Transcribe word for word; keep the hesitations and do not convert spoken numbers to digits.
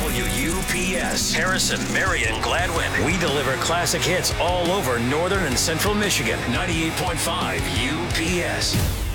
W U P S, Harrison, Marion, Gladwin. We deliver classic hits all over northern and central Michigan. ninety-eight point five U P S.